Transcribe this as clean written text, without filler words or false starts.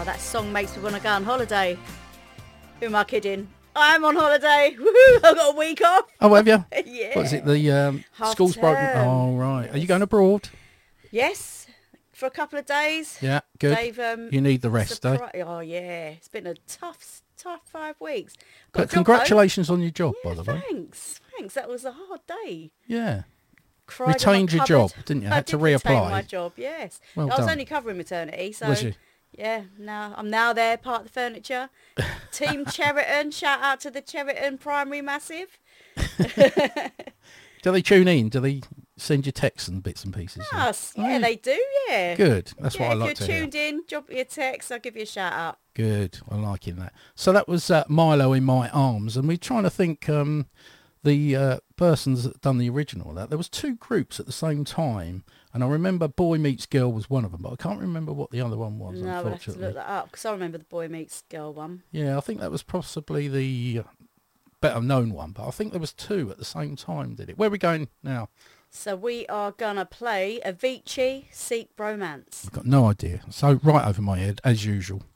that song makes me want to go on holiday. Who am I kidding? I'm on holiday. Woohoo! I've got a week off. Oh, have you? Yeah. What is it? The school's broken. Oh, right. Are you going abroad? Yes, for a couple of days. Yeah, good. They've, you need the rest, eh? Oh, yeah. It's been a tough 5 weeks. But congratulations on your job, by the way. Thanks. That was a hard day. Yeah. Cried Retained your job, didn't you? Had to reapply. Retain my job, yes. Well I was done. only covering maternity, so Was you? yeah. I'm now there, part of the furniture. Team Cheriton. Shout out to the Cheriton Primary Massive. Do they tune in? Do they send you texts and bits and pieces? Yes, yeah, they do. Yeah. Good. That's what I like to If hear. you're tuned in, drop me a text. I'll give you a shout out. Good. I'm liking that. So that was Milo in My Arms, and we're trying to think the persons that done the original of that. There was 2 groups at the same time, and I remember Boy Meets Girl was one of them, but I can't remember what the other one was, No, we'll have to unfortunately. look that up because I remember the Boy Meets Girl one. Yeah, I think that was possibly the better known one, but I think there was 2 at the same time, did it? Where are we going now? So we are gonna play Avicii, Seek Bromance. I've got no idea. So right over my head, as usual.